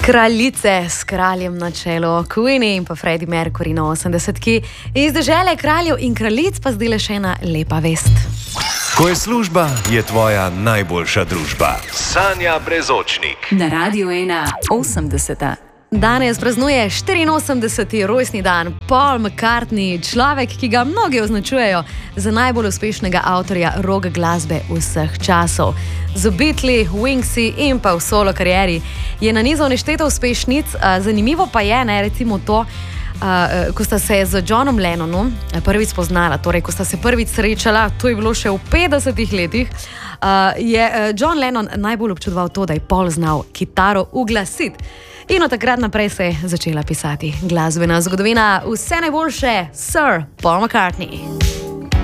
Kraljice s kraljem na čelu, Queenie in pa Freddie Mercury na 80-ki. Iz dežele kraljev in kraljic pa zdaj le še ena lepa vest. Ko je služba, je tvoja najboljša družba. Sanja Brezočnik. Na Radiu 1 80. Danes praznuje 84. rojstni dan Paul McCartney, človek, ki ga mnogi označujejo za najbolj uspešnega avtorja rock glasbe vseh časov. Z Beatli, Wingsi in pa v solo karieri je nanizal nešteto uspešnic. Zanimivo pa je, recimo to, ko sta se z Johnom Lennonom prvič spoznala, torej ko sta se prvič srečala, to je bilo še v 50-ih letih, je John Lennon najbolj občudoval to, da je Paul znal kitaro uglasiti. In od takrat naprej se je začela pisati glasbena zgodovina. Vse najboljše, Sir Paul McCartney.